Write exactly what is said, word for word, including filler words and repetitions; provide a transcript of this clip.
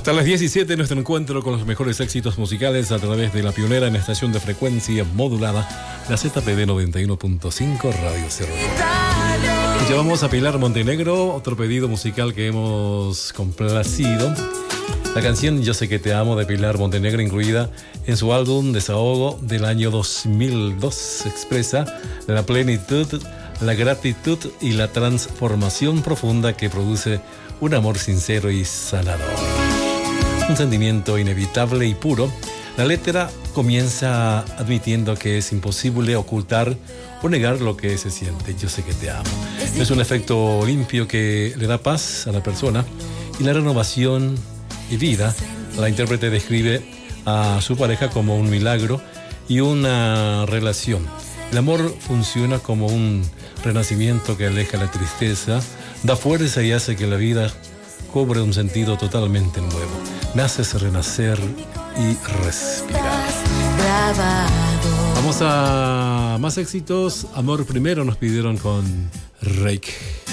Hasta las diecisiete, nuestro encuentro con los mejores éxitos musicales a través de la pionera en estación de frecuencia modulada, la Z P D noventa y uno punto cinco Radio Cerro. Y llevamos a Pilar Montenegro, otro pedido musical que hemos complacido. La canción Yo sé que te amo de Pilar Montenegro, incluida en su álbum Desahogo del año dos mil dos, expresa la plenitud, la gratitud y la transformación profunda que produce un amor sincero y sanador. Un sentimiento inevitable y puro. La letra comienza admitiendo que es imposible ocultar o negar lo que se siente. Yo sé que te amo. Es un efecto limpio que le da paz a la persona y la renovación y vida. La intérprete describe a su pareja como un milagro y una relación. El amor funciona como un renacimiento que aleja la tristeza, da fuerza y hace que la vida cobre un sentido totalmente nuevo. Me haces renacer y respirar. Vamos a más éxitos. Amor primero nos pidieron con Reik.